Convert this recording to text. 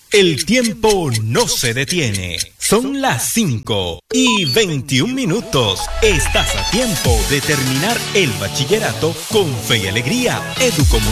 El tiempo no se detiene. Son las 5:21. Estás a tiempo de terminar el bachillerato con fe y alegría. Educomunicaciones.